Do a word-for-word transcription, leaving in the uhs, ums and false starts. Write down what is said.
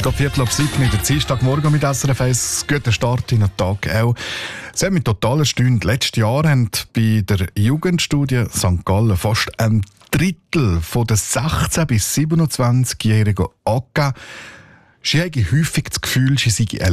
Gerade Viertel ab sieben in der Dienstagmorgen mit S R F eins. Guten Start in den Tag auch. Sie haben mit totaler Stunde letztes Jahr haben bei der Jugendstudie Sankt Gallen fast ein Drittel der sechzehn- bis siebenundzwanzigjährigen angegeben, sie haben häufig das Gefühl, sie seien